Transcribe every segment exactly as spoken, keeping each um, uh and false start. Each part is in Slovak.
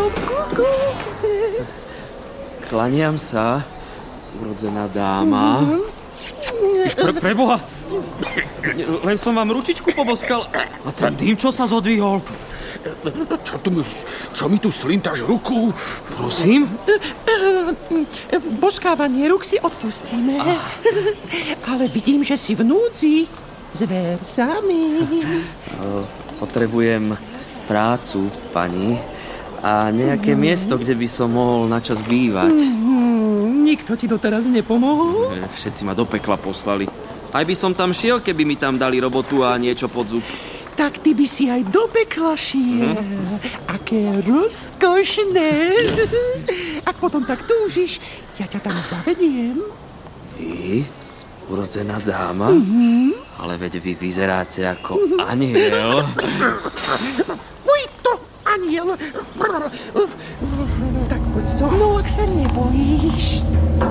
som kukuk. Klaniam sa, urodzená dáma. Pre, preboha, len som vám ručičku poboskal a ten dým, čo sa zodvihol. Čo, tu, čo mi tu slintaš ruku? Prosím? Boskávanie ruk si odpustíme. Ale vidím, že si v núdzi. Zver sami. Potrebujem prácu, pani, a nejaké miesto, kde by som mohol načas bývať. Nikto ti doteraz nepomohol? Všetci ma do pekla poslali. Aj by som tam šiel, keby mi tam dali robotu a niečo pod zub. Tak ty by si aj do pekla šiel. Hmm. Aké rozkošné. Ak potom tak túžiš, ja ťa tam zavediem. Vy? Urodzená dáma? Mm-hmm. Ale veď vy vyzeráte ako mm-hmm. aniel. Fuj to, aniel. Tak poď so mnou, ak sa nebojíš.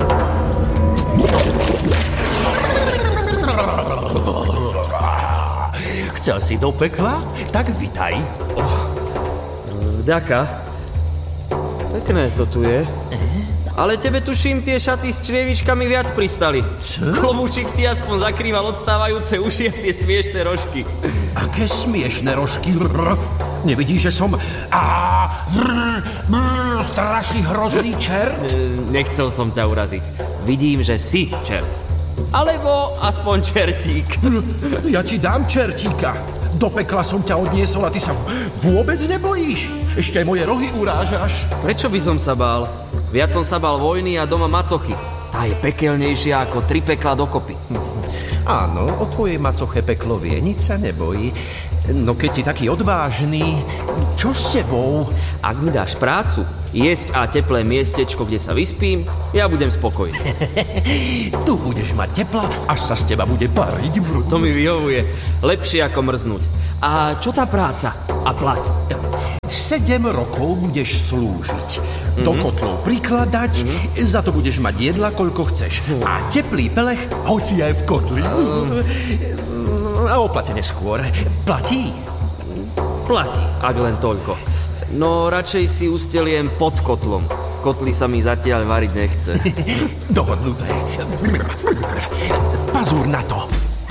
Chcel si do pekla? Tak vitaj. Oh. Ďaká. Pekné to tu je. Ale tebe tuším, tie šaty s črievičkami viac pristali. Čo? Klobúčik ty aspoň zakrýval odstávajúce uši a tie smiešné rožky. Aké smiešné rožky? Rr. Nevidíš, že som... Á, brr, brr, strašný hrozný čert? Nechcel som ťa uraziť. Vidím, že si čert. Alebo aspoň čertík. Ja ti dám čertíka. Do pekla som ťa odniesol a ty sa vôbec nebojíš. Ešte aj moje rohy urážaš. Prečo by som sa bál? Viac som sa bál vojny a doma macochy. Tá je pekelnejšia ako tri pekla dokopy. Áno, o tvojej macoche peklo vie, nič sa nebojí. No keď si taký odvážny, čo s tebou? Ak mi dáš prácu, jesť a teplé miestečko, kde sa vyspím, ja budem spokojný. Tu budeš mať tepla, až sa z teba bude pariť. To mi vyhovuje. Lepšie ako mrznúť. A čo tá práca? A plat? Sedem rokov budeš slúžiť. Mm-hmm. Do kotlov prikladať, mm-hmm. za to budeš mať jedla, koľko chceš. Mm. A teplý pelech, hoci aj v kotli. Mm. A oplatene skôr. Platí? Platí, ak len toľko. No radšej si usteliem pod kotlom. Kotli sa mi zatiaľ variť nechce. Dohodnuté. Pazúr na to.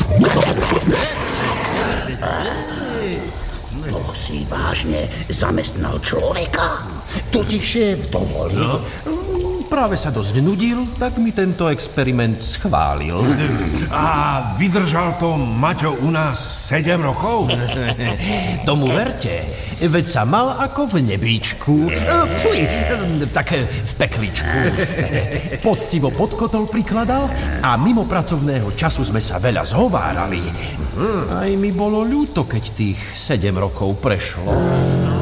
To si vážne zamestnal človeka? To ti šéf dovolí? No. Práve sa dosť nudil, tak mi tento experiment schválil. A vydržal to Maťo u nás sedem rokov? Tomu verte, veď sa mal ako v nebíčku. Puj, tak v pekličku. Poctivo pod kotol prikladal a mimo pracovného času sme sa veľa zhovárali. Aj mi bolo ľúto, keď tých sedem rokov prešlo.